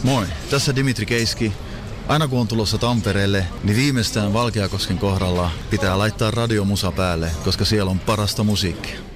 Moi, tässä Dimitri Keiski. Aina kun on tulossa Tampereelle, niin viimeistään Valkeakosken kohdalla pitää laittaa radiomusa päälle, koska siellä on parasta musiikkia.